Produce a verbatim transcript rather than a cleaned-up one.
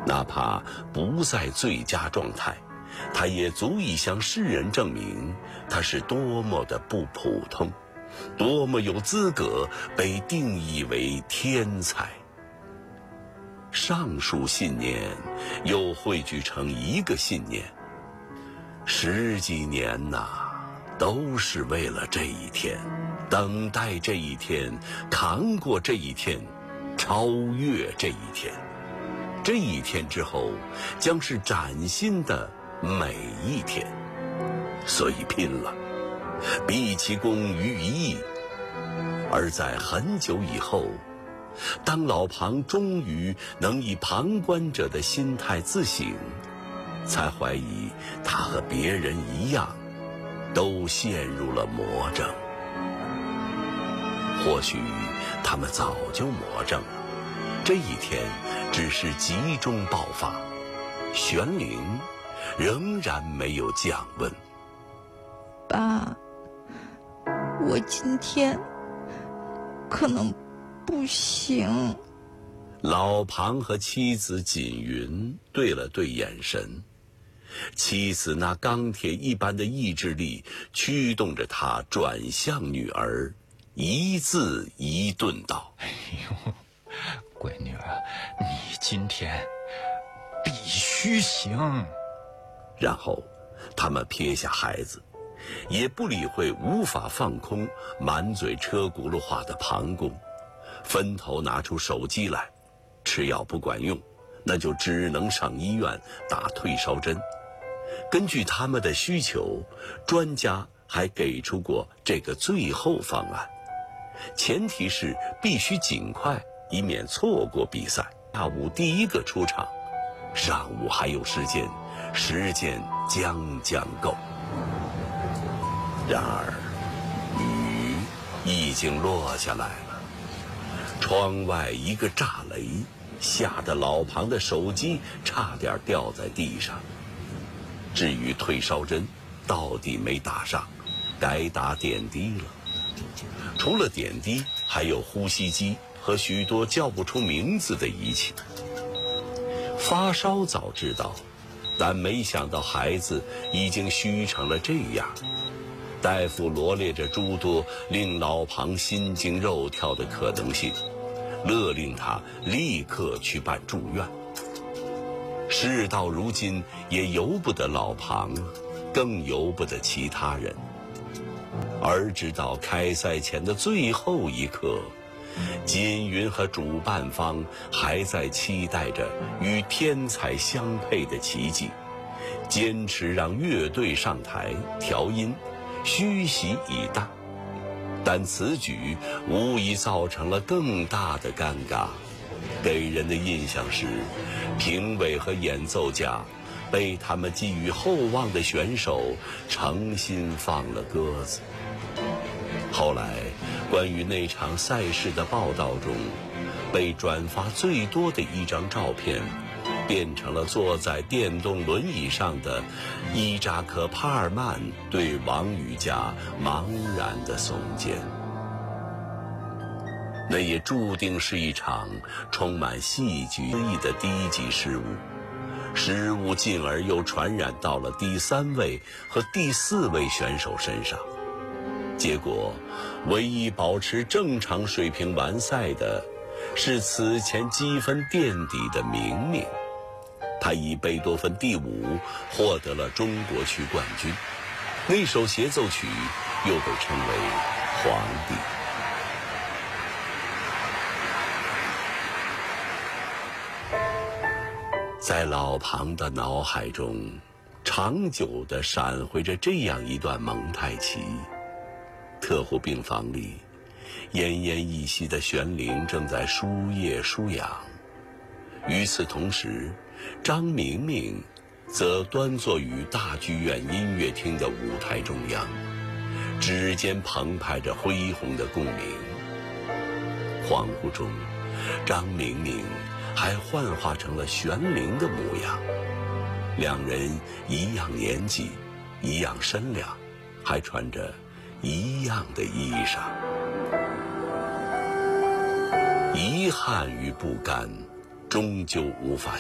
哪怕不在最佳状态，他也足以向世人证明他是多么的不普通，多么有资格被定义为天才。上述信念又汇聚成一个信念，十几年呐、啊，都是为了这一天，等待这一天，扛过这一天，超越这一天。这一天之后，将是崭新的每一天。所以拼了，毕其功于一役。而在很久以后，当老庞终于能以旁观者的心态自省，才怀疑他和别人一样，都陷入了魔怔。或许他们早就魔怔了，这一天只是集中爆发，玄灵仍然没有降温。 爸，我今天可能不行。 老庞和妻子锦云对了对眼神，妻子那钢铁一般的意志力驱动着他转向女儿，一字一顿道： 哎呦，闺女，你今天必须行。 然后他们撇下孩子，也不理会无法放空满嘴车轱辘话的庞公，分头拿出手机来。吃药不管用，那就只能上医院打退烧针。根据他们的需求，专家还给出过这个最后方案，前提是必须尽快，以免错过比赛。下午第一个出场，上午还有时间，时间将将够。然而，雨已经落下来了。窗外一个炸雷，吓得老庞的手机差点掉在地上。至于退烧针，到底没打上，该打点滴了。除了点滴，还有呼吸机和许多叫不出名字的仪器。发烧早知道，但没想到孩子已经虚成了这样。大夫罗列着诸多令老庞心惊肉跳的可能性，勒令他立刻去办住院。事到如今，也由不得老庞，更由不得其他人。而直到开赛前的最后一刻，锦云和主办方还在期待着与天才相配的奇迹，坚持让乐队上台调音，虚席以待。但此举无疑造成了更大的尴尬，给人的印象是，评委和演奏家被他们寄予厚望的选手诚心放了鸽子。后来，关于那场赛事的报道中，被转发最多的一张照片，变成了坐在电动轮椅上的伊扎克·帕尔曼对王羽佳茫然的耸肩。那也注定是一场充满戏剧意的低级失误，失误进而又传染到了第三位和第四位选手身上。结果，唯一保持正常水平完赛的是此前积分垫底的明明，他以贝多芬第五获得了中国区冠军，那首协奏曲又被称为《皇帝》。在老庞的脑海中，长久地闪回着这样一段蒙太奇。特护病房里，奄奄一息的玄灵正在输液输氧。与此同时，张明明则端坐于大剧院音乐厅的舞台中央，指尖澎湃着恢宏的共鸣。恍惚中，张明明还幻化成了玄灵的模样，两人一样年纪，一样身量，还穿着一样的衣裳。遗憾与不甘，终究无法